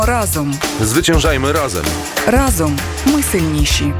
Разом. Зwyciężajmy разом. Разом ми сильніші.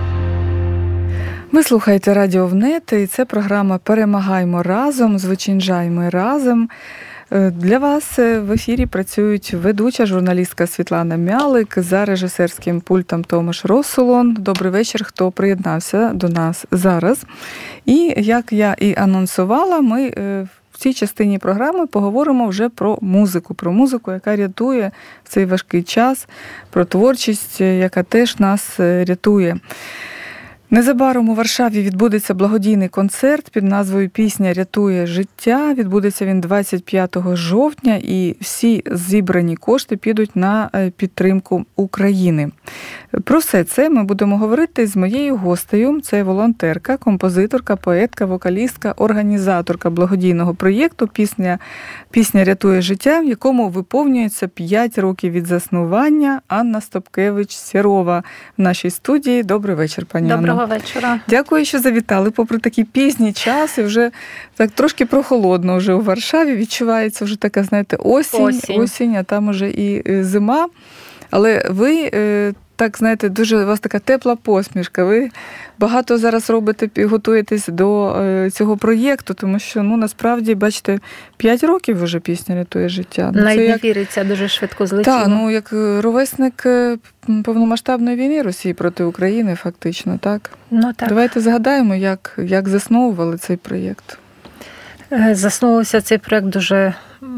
Ви слухаєте Радіо ВНЕТ, і це програма «Перемагаймо разом, зwyciężajmy разом». Для вас в ефірі працюють ведуча журналістка Світлана Мялик, за режисерським пультом Томаш Россолон. Добрий вечір, хто приєднався до нас зараз. І, як я і анонсувала, ми в цій частині програми поговоримо вже про музику, яка рятує в цей важкий час, про творчість, яка теж нас рятує. Незабаром у Варшаві відбудеться благодійний концерт під назвою «Пісня рятує життя». Відбудеться він 25 жовтня, і всі зібрані кошти підуть на підтримку України. Про все це ми будемо говорити з моєю гостею. Це волонтерка, композиторка, поетка, вокалістка, організаторка благодійного проєкту «Пісня рятує життя», в якому виповнюється 5 років від заснування. Анна Стопкевич-Сєрова в нашій студії. Добрий вечір, пані Анна. Доброго вечора. Дякую, що завітали. Попри такий пізній час, і вже так трошки прохолодно вже у Варшаві. Відчувається вже така, знаєте, осінь, а там уже і зима. Але ви, так, знаєте, дуже у вас така тепла посмішка. Ви багато зараз робите, готуєтесь до цього проєкту, тому що, насправді, бачите, 5 років вже «Пісня рятує життя. Навіть не віриться, дуже швидко злетіло. Так, як ровесник повномасштабної війни Росії проти України, фактично, так? Так. Давайте згадаємо, як засновували цей проєкт. Засновувався цей проєкт дуже,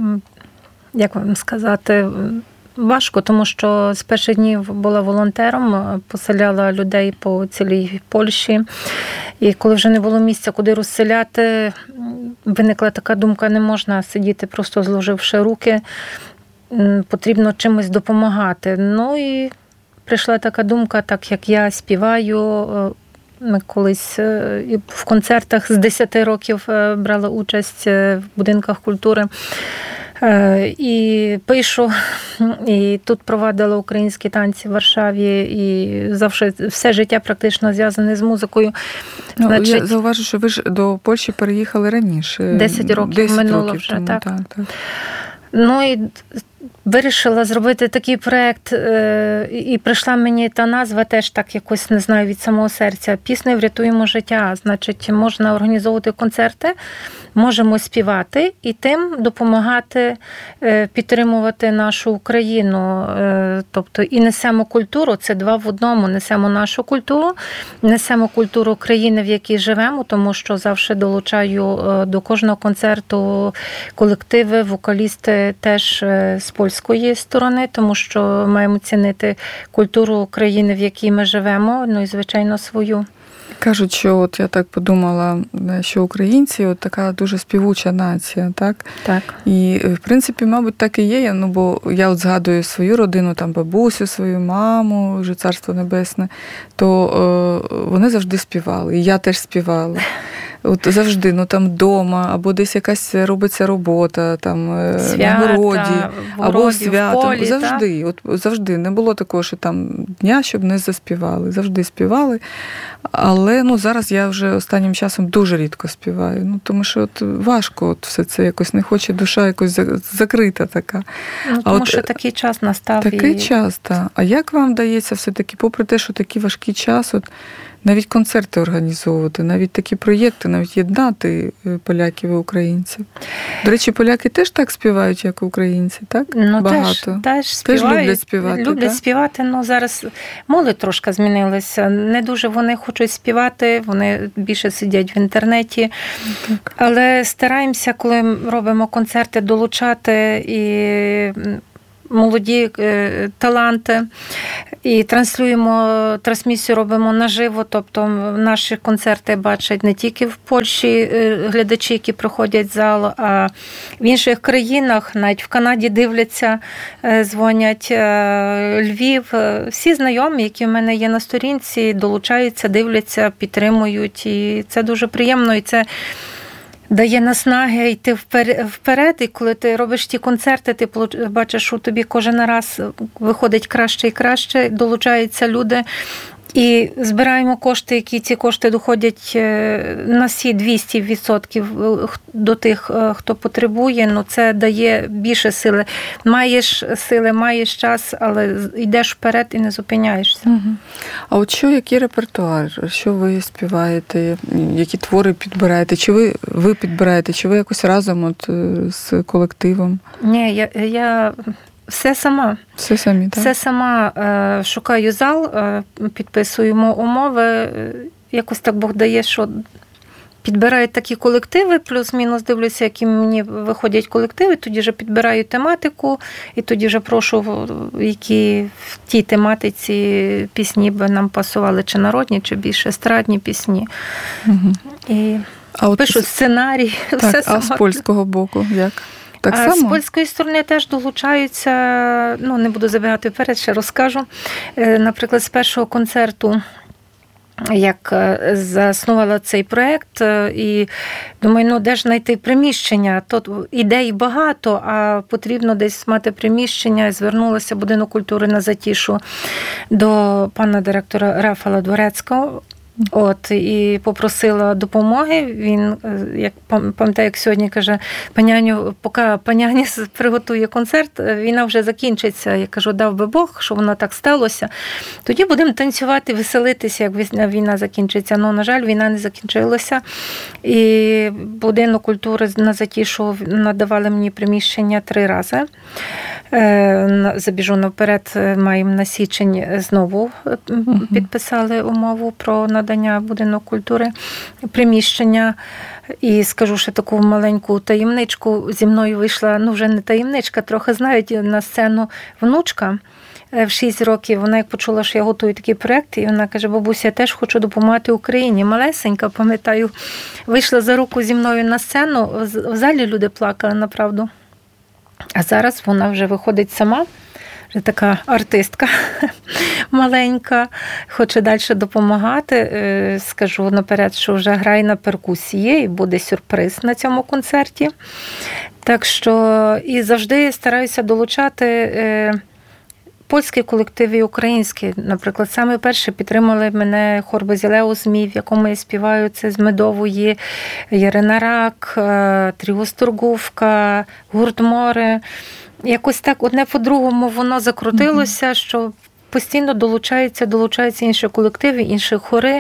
як вам сказати, важко, тому що з перших днів була волонтером, поселяла людей по цілій Польщі. І коли вже не було місця, куди розселяти, виникла така думка, не можна сидіти, просто зложивши руки, потрібно чимось допомагати. І прийшла така думка, так як я співаю, ми колись в концертах з 10 років брала участь в будинках культури. І пишу, і тут провадила українські танці в Варшаві, і завжди все життя практично зв'язане з музикою. Я зауважу, що ви ж до Польщі переїхали раніше. 10 років минуло вже, тому, так. Так. І вирішила зробити такий проєкт, і прийшла мені та назва теж так якось, не знаю, від самого серця. «Піснею врятуємо життя». Значить, можна організовувати концерти, можемо співати і тим допомагати підтримувати нашу Україну. Тобто і несемо культуру, це 2 в одному. Несемо нашу культуру, несемо культуру країни, в якій живемо, тому що завжди долучаю до кожного концерту колективи, вокалісти теж з польської сторони, тому що маємо цінити культуру країни, в якій ми живемо, і, звичайно, свою. Кажуть, що я так подумала, що українці така дуже співуча нація, так? Так. І, в принципі, мабуть, так і є, бо я згадую свою родину, бабусю, свою маму, вже царство небесне, то вони завжди співали, і я теж співала. Завжди, вдома, або десь якась робиться робота, на городі, або свято. Полі, завжди, завжди. Не було такого, що дня, щоб не заспівали. Завжди співали. Але зараз я вже останнім часом дуже рідко співаю. Тому що важко все це якось, не хоче душа якось закрита така. Тому що такий час настав. Такий час, так. А як вам вдається все-таки, попри те, що такий важкий час, навіть концерти організовувати, навіть такі проєкти, навіть єднати поляків і українців? До речі, поляки теж так співають, як українці, так? Багато. Теж співають. Люблять співати, Люблять співати, зараз молодь трошки змінилася. Не дуже вони хочуть співати, вони більше сидять в інтернеті. Так. Але стараємося, коли робимо концерти, долучати і молоді таланти, і трансмісію робимо наживо, тобто наші концерти бачать не тільки в Польщі глядачі, які приходять в зал, а в інших країнах, навіть в Канаді дивляться, дзвонять, Львів. Всі знайомі, які в мене є на сторінці, долучаються, дивляться, підтримують, і це дуже приємно, і це дає наснаги йти вперед, і коли ти робиш ті концерти, ти бачиш, що тобі кожен раз виходить краще і краще, долучаються люди, І збираємо кошти, які ці кошти доходять на всі 200% до тих, хто потребує. Ну, це дає більше сили. Маєш сили, маєш час, але йдеш вперед і не зупиняєшся. Угу. А от який репертуар? Що ви співаєте? Які твори підбираєте? Чи ви підбираєте? Чи ви якось разом з колективом? Ні, я все сама. Все самі, так? Все сама шукаю зал, підписуємо умови. Якось так Бог дає, що підбираю такі колективи, плюс-мінус дивлюся, які мені виходять колективи, тоді вже підбираю тематику, і тоді вже прошу, які в тій тематиці пісні би нам пасували, чи народні, чи більш естрадні пісні. Угу. І пишу сценарій. Так, все а з польського боку як? Так само? само? З польської сторони теж долучаються, не буду забігати вперед, ще розкажу. Наприклад, з першого концерту, як заснувала цей проєкт, і думаю, де ж знайти приміщення? Тут ідей багато, а потрібно десь мати приміщення. Звернулася в Будинок культури на Затішу до пана директора Рафала Дворецького. І попросила допомоги. Він, як пам'ятаю, як сьогодні каже, поки паняні приготує концерт, війна вже закінчиться. Я кажу, дав би Бог, що воно так сталося. Тоді будемо танцювати, веселитися, як війна закінчиться. На жаль, війна не закінчилася. І Будинок культури на Затішу надавали мені приміщення 3 рази. Забіжу наперед, маємо на січень знову підписали умову про надання Будинок культури приміщення. І скажу ще таку маленьку таємничку. Зі мною вийшла, вже не таємничка, трохи знають, на сцену внучка. В 6 років вона як почула, що я готую такий проєкт, і вона каже, бабуся, я теж хочу допомагати Україні. Малесенька, пам'ятаю, вийшла за руку зі мною на сцену, в залі люди плакали, направду. А зараз вона вже виходить сама, вже така артистка маленька, хоче далі допомагати. Скажу наперед, що вже грає на перкусії, і буде сюрприз на цьому концерті. Так що і завжди стараюся долучати польські колективи і українські. Наприклад, саме перше підтримали мене хор Базілеус мій, в якому я співаю, це з Медової, Ярина Рак, Тріо Стургувка, гурт Море. Якось так одне по-другому воно закрутилося, що постійно долучаються інші колективи, інші хори.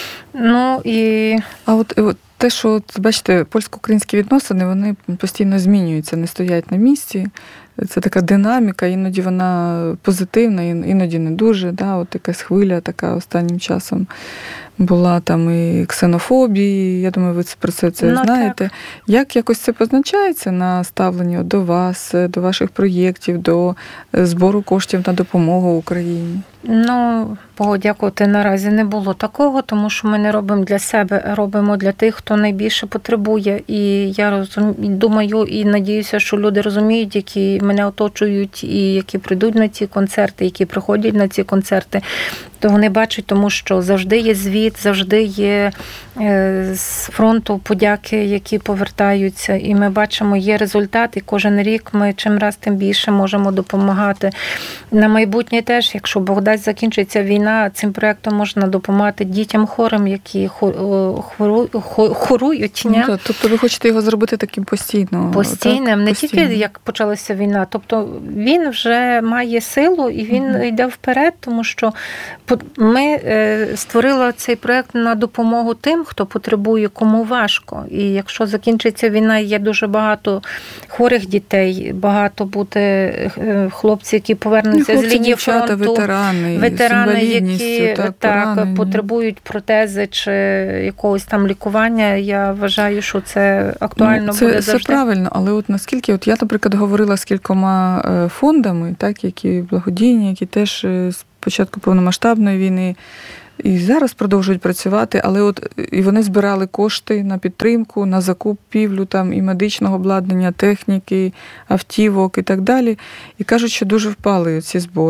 А от те, що, бачите, польсько-українські відносини, вони постійно змінюються, не стоять на місці. Це така динаміка, іноді вона позитивна, іноді не дуже. Да? От якась хвиля така останнім часом була там і ксенофобії, я думаю, ви про це знаєте. Так. Як якось це позначається на ставленні до вас, до ваших проєктів, до збору коштів на допомогу Україні? Богу дякувати, наразі не було такого, тому що ми не робимо для себе, а робимо для тих, хто найбільше потребує. І я думаю і надіюся, що люди розуміють, які мене оточують і які прийдуть на ці концерти, які приходять на ці концерти, то вони бачать, тому що завжди є звіт, завжди є з фронту подяки, які повертаються. І ми бачимо, є результат, і кожен рік ми чим раз тим більше можемо допомагати. На майбутнє теж, якщо Бог дасть, закінчиться війна, цим проєктом можна допомагати дітям-хорам, які хорують. Тобто ви хочете його зробити таким постійно? Постійним, не тільки як почалася війна. Тобто він вже має силу і він йде вперед, тому що ми створили цей проєкт на допомогу тим, хто потребує, кому важко. І якщо закінчиться війна, є дуже багато хворих дітей, багато буде хлопців, які повернуться з лінії фронту, ветерани, які потребують протези чи якогось там лікування. Я вважаю, що це актуально буде завжди. Це правильно, але от наскільки, я, наприклад, говорила з кількома фондами, які благодійні, які теж з початку повномасштабної війни і зараз продовжують працювати, але і вони збирали кошти на підтримку, на закупівлю там і медичного обладнання, техніки, автівок і так далі. І кажуть, що дуже впали ці збори.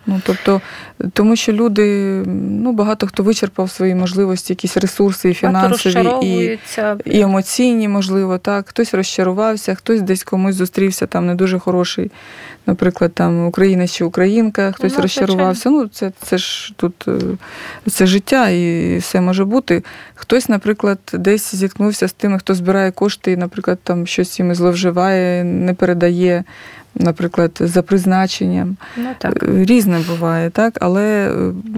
Тобто, тому що люди, багато хто вичерпав свої можливості, якісь ресурси і фінансові, і емоційні, можливо, так. Хтось розчарувався, хтось десь комусь зустрівся, там не дуже хороший, наприклад, там українець чи українка, хтось розчарувався. Це ж тут, це життя і все може бути. Хтось, наприклад, десь зіткнувся з тими, хто збирає кошти і, наприклад, там щось їм зловживає, не передає, наприклад, за призначенням. Різне буває, так? Але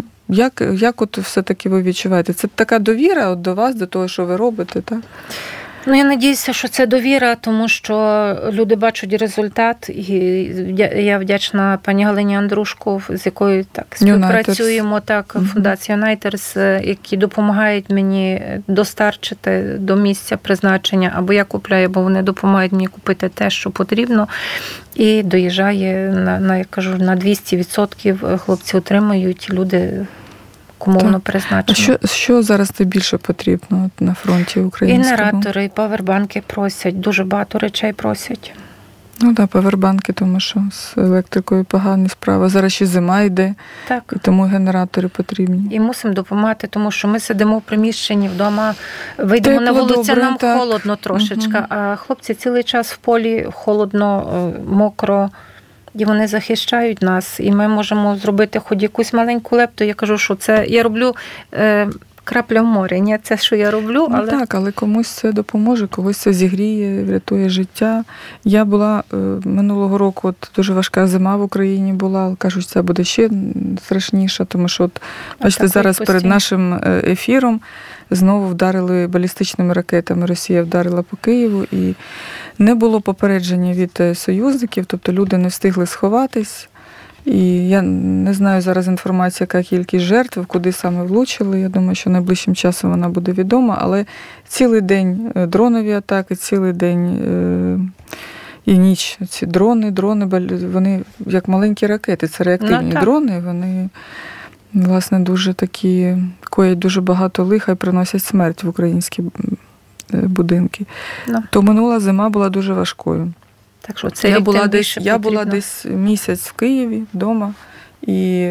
як от все-таки ви відчуваєте? Це така довіра до вас, до того, що ви робите, так? Я надіюся, що це довіра, тому що люди бачать результат, і я вдячна пані Галині Андрушко, з якою так співпрацюємо, Фундація Юнайтерс, які допомагають мені достарчити до місця призначення, або я купляю, або вони допомагають мені купити те, що потрібно, і доїжджає, я кажу, на 200% хлопці отримують, люди кому воно призначено. Що зараз більше потрібно на фронті українському? І генератори, і павербанки просять, дуже багато речей просять. Павербанки, тому що з електрикою погані справи. Зараз ще зима йде, і тому генератори потрібні. І мусимо допомагати, тому що ми сидимо в приміщенні вдома, вийдемо на вулицю, нам холодно трошечки, а хлопці цілий час в полі, холодно, мокро. І вони захищають нас, і ми можемо зробити хоч якусь маленьку лепту. Я кажу, що це я роблю крапля в морі. Ні, це, що я роблю, але... але комусь це допоможе, когось це зігріє, врятує життя. Я була минулого року, дуже важка зима в Україні була, кажуть, це буде ще страшніше, тому що, бачите, зараз перед нашим ефіром знову вдарили балістичними ракетами. Росія вдарила по Києву, і не було попередження від союзників, тобто люди не встигли сховатись. І я не знаю зараз інформацію, яка кількість жертв, куди саме влучили. Я думаю, що найближчим часом вона буде відома, але цілий день дронові атаки, цілий день і ніч. Ці дрони, вони як маленькі ракети, це реактивні дрони, вони, власне, дуже такі, коять дуже багато лиха і приносять смерть в українські будинки. То минула зима була дуже важкою. Так що це я була десь місяць в Києві вдома, і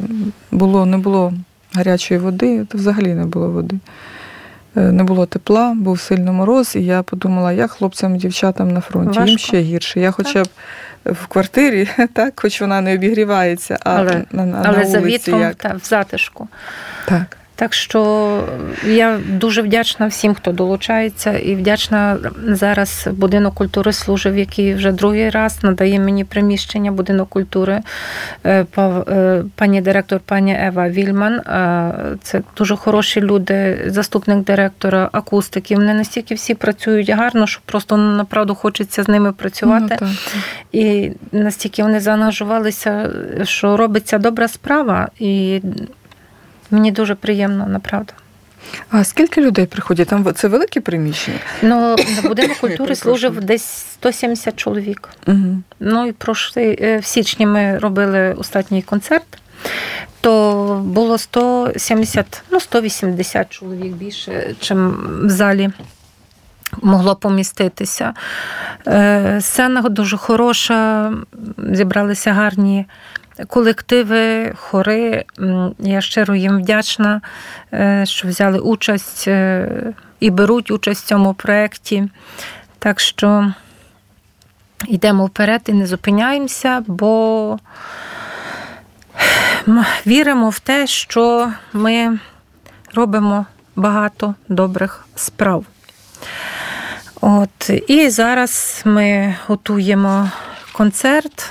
не було гарячої води, взагалі не було води. Не було тепла, був сильний мороз, і я подумала, як хлопцям і дівчатам на фронті, їм ще гірше. Я хоча б в квартирі, так, хоч вона не обігрівається, але на вулиці за вітром, як. В затишку. Так. Так що я дуже вдячна всім, хто долучається, і вдячна зараз Будинок культури «Служив», який вже другий раз надає мені приміщення Будинок культури. Пані директор, пані Ева Вільман, це дуже хороші люди, заступник директора, акустики. Вони настільки всі працюють гарно, що просто, направду, хочеться з ними працювати. І настільки вони заангажувалися, що робиться добра справа, і мені дуже приємно, направду. А скільки людей приходять? Там це велике приміщення? На Будинок культури «Служив» десь 170 чоловік. Угу. І в січні ми робили останній концерт, то було 180 чоловік більше, чим в залі могло поміститися. Сцена дуже хороша, зібралися гарні колективи, хори. Я щиро їм вдячна, що взяли участь і беруть участь в цьому проєкті. Так що йдемо вперед і не зупиняємося, бо віримо в те, що ми робимо багато добрих справ. І зараз ми готуємо концерт.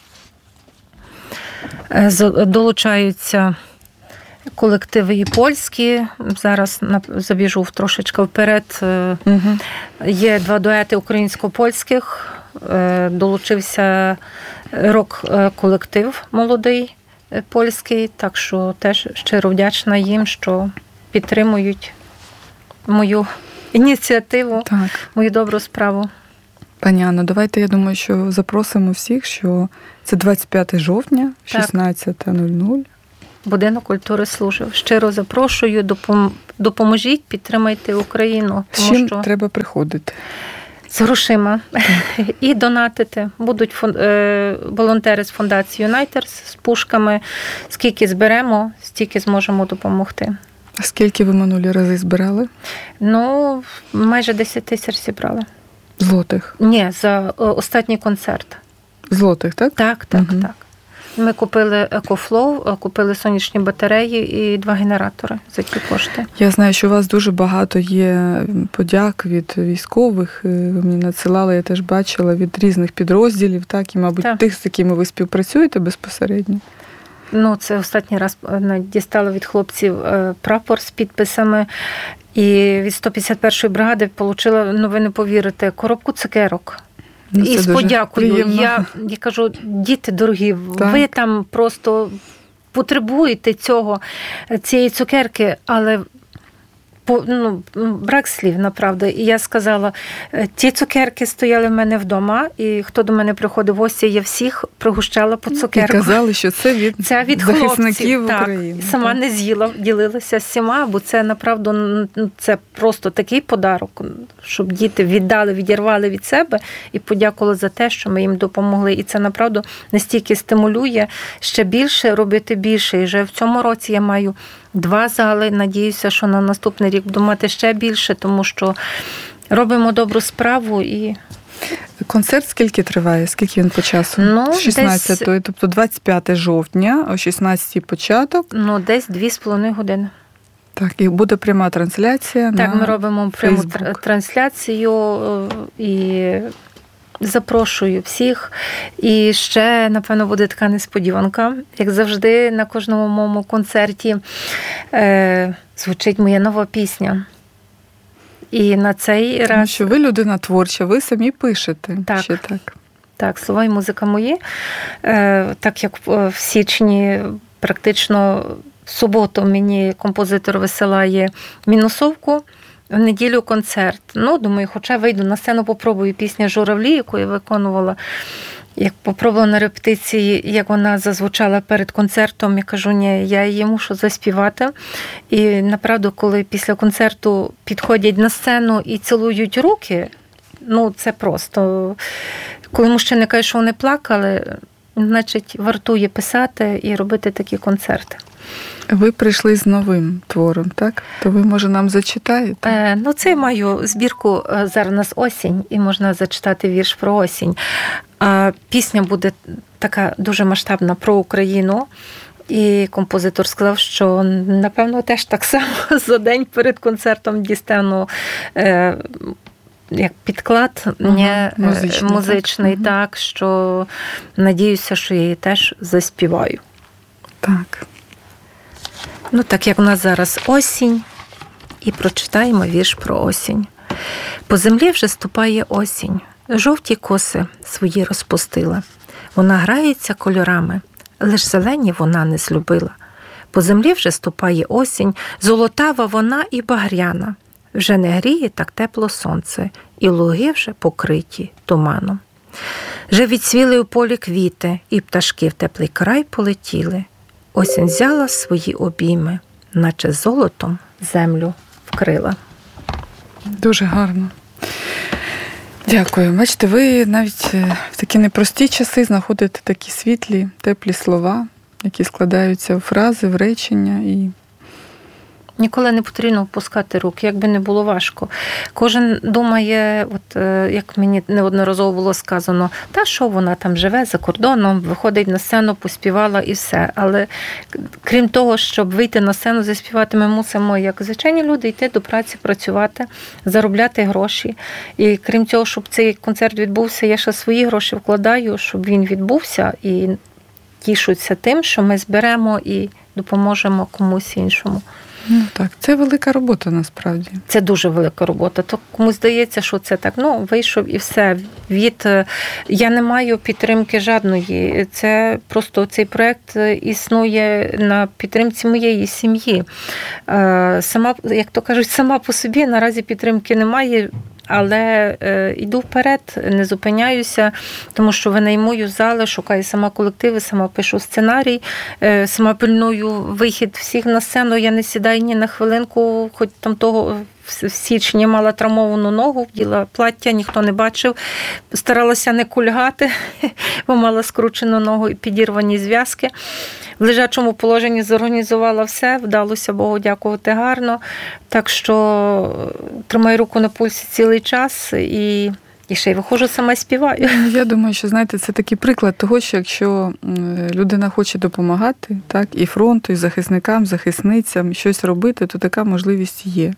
Долучаються колективи і польські. Зараз забіжу трошечки вперед. Угу. Є 2 дуети українсько-польських. Долучився рок-колектив молодий польський. Так що теж щиро вдячна їм, що підтримують мою ініціативу, мою добру справу. Пані Анно, давайте, я думаю, що запросимо всіх, що це 25 жовтня, 16:00. Будинок культури «Служив». Щиро запрошую, допоможіть, підтримайте Україну. З чим треба приходити? З грошима і донатити. Будуть волонтери з фундації Юнайтерс з пушками. Скільки зберемо, стільки зможемо допомогти. А скільки ви минулі рази збирали? Майже 10 тисяч зібрали. Злотих? Ні, за останній концерт. Злотих, так? Так. Ми купили EcoFlow, купили сонячні батареї і 2 генератори за ті кошти. Я знаю, що у вас дуже багато є подяк від військових. Ви мені надсилали, я теж бачила, від різних підрозділів, так, і, мабуть, тих, з якими ви співпрацюєте безпосередньо. Це останній раз дістала від хлопців прапор з підписами. І від 151-ї бригади отримала, ви не повірите, коробку цукерок. І з подякою. Я кажу, діти дорогі, ви там просто потребуєте цієї цукерки, але брак слів, направду. І я сказала, ті цукерки стояли в мене вдома, і хто до мене приходив в гості, я всіх пригощала по цукерку. І казали, що це від захисників України. Сама не з'їла, ділилася з всіма, бо це, направду, це просто такий подарок, щоб діти відірвали від себе і подякували за те, що ми їм допомогли. І це, направду, настільки стимулює ще більше, робити більше. І вже в цьому році я маю 2 зали. Надіюся, що на наступний рік буду мати ще більше, тому що робимо добру справу. І концерт скільки триває? Скільки він по часу? 16-ї, тобто 25 жовтня, о 16-й початок. Десь 2,5 години. Так, і буде пряма трансляція на Facebook. Так, ми робимо пряму трансляцію і запрошую всіх. І ще, напевно, буде така несподіванка. Як завжди, на кожному моєму концерті звучить моя нова пісня. І на цей раз... Тому що ви людина творча, ви самі пишете. Так. Ще так. Так, слова і музика мої. Так як в січні практично в суботу мені композитор висилає мінусовку, в неділю концерт. Думаю, хоча вийду на сцену, попробую пісню «Журавлі», яку я виконувала. Як попробувала на репетиції, як вона зазвучала перед концертом, я кажу, ні, я її мушу заспівати. І, направду, коли після концерту підходять на сцену і цілують руки, це просто... Коли мужчини кажуть, що вони плакали, значить, вартує писати і робити такі концерти. Ви прийшли з новим твором, так? То ви, може, нам зачитаєте? Це я маю збірку «Зараз у нас осінь», і можна зачитати вірш про осінь. Пісня буде така дуже масштабна про Україну. І композитор сказав, що, напевно, теж так само за день перед концертом дістану як підклад музичний, так, що надіюся, що я її теж заспіваю. Так. Так як у нас зараз осінь, і прочитаємо вірш про осінь. По землі вже ступає осінь, жовті коси свої розпустила. Вона грається кольорами, лиш зелені вона не злюбила. По землі вже ступає осінь, золотава вона і багряна. Вже не гріє так тепло сонце, і луги вже покриті туманом. Вже відцвіли у полі квіти, і пташки в теплий край полетіли. Осінь взяла свої обійми, наче золотом землю вкрила. Дуже гарно. Дякую. Бачите, ви навіть в такі непрості часи знаходите такі світлі, теплі слова, які складаються в фрази, в речення. І ніколи не потрібно опускати руки, як би не було важко. Кожен думає, як мені неодноразово було сказано, та що вона там живе за кордоном, виходить на сцену, поспівала і все. Але крім того, щоб вийти на сцену, заспівати, ми мусимо, як звичайні люди, йти до праці, працювати, заробляти гроші. І крім цього, щоб цей концерт відбувся, я ще свої гроші вкладаю, щоб він відбувся, і тішуться тим, що ми зберемо і допоможемо комусь іншому. Так, це велика робота насправді. Це дуже велика робота. То комусь здається, що це так, вийшов і все. Я не маю підтримки жодної. Це просто цей проєкт існує на підтримці моєї сім'ї. Сама, як то кажуть, сама по собі наразі підтримки немає. Але йду вперед, не зупиняюся, тому що винаймую зали, шукаю сама колективи, сама пишу сценарій, сама пильную вихід всіх на сцену. Я не сідаю ні на хвилинку, хоч там того в січні мала травмовану ногу, вділа плаття, ніхто не бачив. Старалася не кульгати, бо мала скручену ногу і підірвані зв'язки. В лежачому положенні зорганізувала все, вдалося Богу дякувати гарно. Так що тримаю руку на пульсі цілий час і ще й виходжу сама і співаю. Я думаю, що, знаєте, це такий приклад того, що якщо людина хоче допомагати, так, і фронту, і захисникам, захисницям, щось робити, то така можливість є.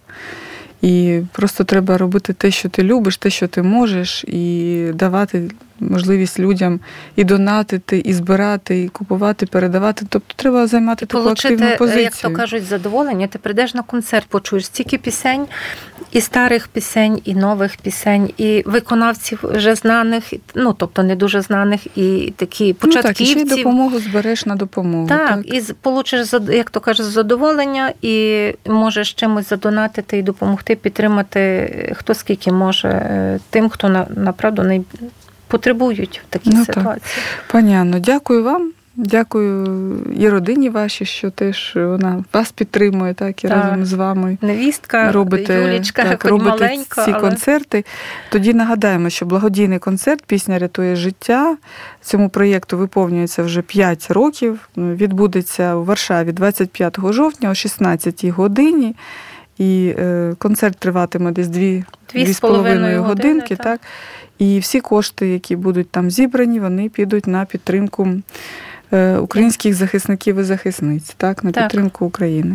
І просто треба робити те, що ти любиш, те, що ти можеш, і давати можливість людям і донатити, і збирати, і купувати, передавати. Тобто треба займати таку активну позицію. Як то кажуть, задоволення. Ти прийдеш на концерт, почуєш стільки пісень, і старих пісень, і нових пісень, і виконавців вже знаних, ну, тобто не дуже знаних, і такі початківців. Ну так, і ще й допомогу збереш на допомогу. Так, і получиш, як то кажуть, задоволення, і можеш чимось задонатити і допомогти, підтримати хто скільки може тим, хто направду потребують в такій ситуації. Так. Пані Анно, дякую вам. Дякую і родині вашій, що теж вона вас підтримує, так, і разом з вами невістка, Юлічка, робите маленька, ці концерти. Тоді нагадаємо, що благодійний концерт «Пісня рятує життя». Цьому проєкту виповнюється вже 5 років. Відбудеться у Варшаві 25 жовтня о 16-й годині. І концерт триватиме десь 2,5 годинки. Так. І всі кошти, які будуть там зібрані, вони підуть на підтримку українських захисників і захисниць, так, на підтримку України.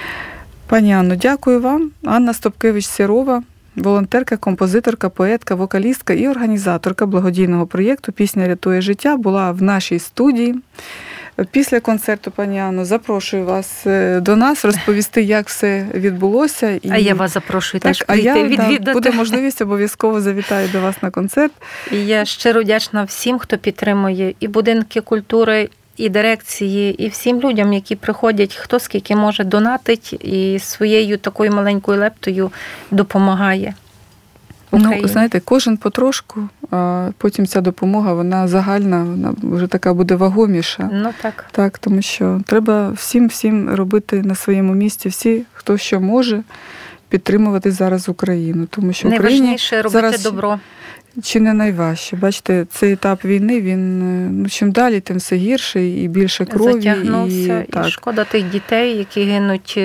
Пані Анно, дякую вам. Анна Стопкевич-Сірова, волонтерка, композиторка, поетка, вокалістка і організаторка благодійного проєкту «Пісня рятує життя» була в нашій студії. Після концерту, пані Анно, запрошую вас до нас розповісти, як все відбулося. А я вас запрошую теж прийти відвідати. Буде можливість, обов'язково завітаю до вас на концерт. І я щиро вдячна всім, хто підтримує і будинки культури, і дирекції, і всім людям, які приходять, хто скільки може донатить і своєю такою маленькою лептою допомагає. Україні. Ну, знаєте, кожен потрошку, а потім ця допомога, вона загальна, вона вже така буде вагоміша. Ну так. Так, тому що треба всім робити на своєму місці, всі, хто що може, підтримувати зараз Україну. Тому що найважніше робити зараз добро. Чи не найважче. Бачите, цей етап війни, він, чим далі, тим все гірше і більше крові. Затягнувся. І шкода тих дітей, які гинуть,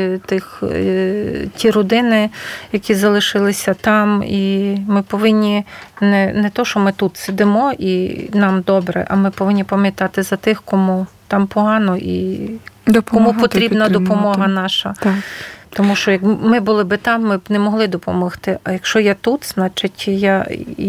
ті родини, які залишилися там. І ми повинні, не то, що ми тут сидимо і нам добре, а ми повинні пам'ятати за тих, кому там погано і кому потрібна допомога наша. Так. Тому що як ми були би там, ми б не могли допомогти. А якщо я тут, значить я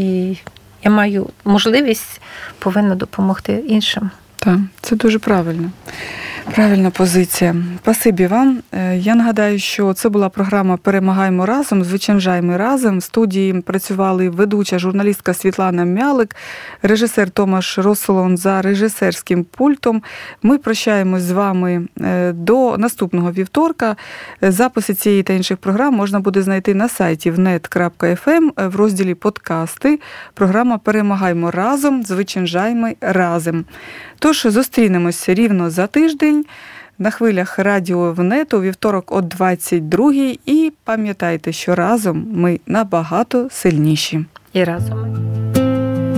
маю можливість, повинна допомогти іншим. Так, це дуже правильно. Правильна позиція. Спасибі вам. Я нагадаю, що це була програма «Перемагаємо разом», «Звичайжаймо разом». В студії працювали ведуча журналістка Світлана Мялик, режисер Томаш Росолон за режисерським пультом. Ми прощаємось з вами до наступного вівторка. Записи цієї та інших програм можна буде знайти на сайті vnet.fm в розділі «Подкасти». Програма «Перемагаємо разом», «Звичайжаймо разом». Тож зустрінемося рівно за тиждень на хвилях Радіо ВНЕТ у вівторок о 22-й. І пам'ятайте, що разом ми набагато сильніші. І разом.